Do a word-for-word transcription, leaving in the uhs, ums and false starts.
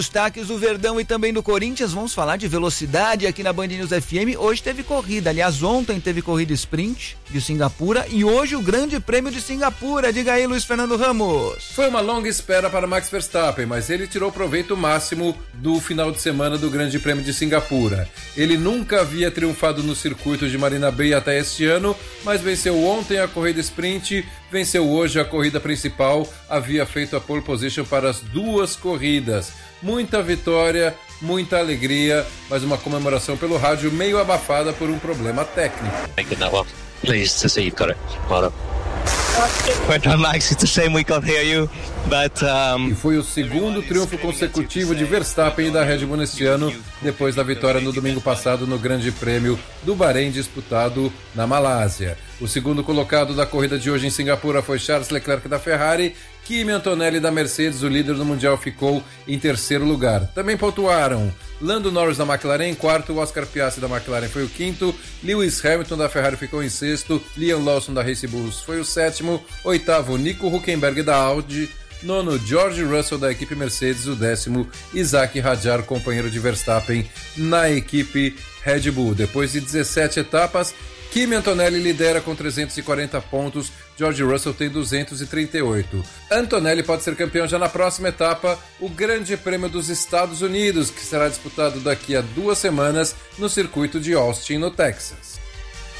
Destaques do Verdão e também do Corinthians, vamos falar de velocidade aqui na Band News F M. Hoje teve corrida, aliás, ontem teve corrida sprint de Singapura e hoje o Grande Prêmio de Singapura. Diga aí, Luiz Fernando Ramos. Foi uma longa espera para Max Verstappen, mas ele tirou proveito máximo do final de semana do Grande Prêmio de Singapura. Ele nunca havia triunfado no circuito de Marina Bay até este ano, mas venceu ontem a corrida sprint, venceu hoje a corrida principal, havia feito a pole position para as duas corridas. Muita vitória, muita alegria, mas uma comemoração pelo rádio meio abafada por um problema técnico. Pleased to see you got it. Well done. Well done, Max. It's a shame we can't hear you, but um... E foi o segundo triunfo consecutivo de Verstappen e da Red Bull neste ano, depois da vitória no domingo passado no Grande Prêmio do Bahrein disputado na Malásia. O segundo colocado da corrida de hoje em Singapura foi Charles Leclerc da Ferrari. Kimi Antonelli da Mercedes, o líder do Mundial, ficou em terceiro lugar. Também pontuaram Lando Norris da McLaren em quarto, Oscar Piastri da McLaren foi o quinto, Lewis Hamilton da Ferrari ficou em sexto, Liam Lawson da Racing Bulls foi o sétimo, oitavo Nico Hülkenberg da Audi, nono George Russell da equipe Mercedes, o décimo Isaac Hadjar, companheiro de Verstappen na equipe Red Bull. Depois de dezessete etapas, Kimi Antonelli lidera com trezentos e quarenta pontos, George Russell tem duzentos e trinta e oito. Antonelli pode ser campeão já na próxima etapa, o Grande Prêmio dos Estados Unidos, que será disputado daqui a duas semanas no circuito de Austin, no Texas.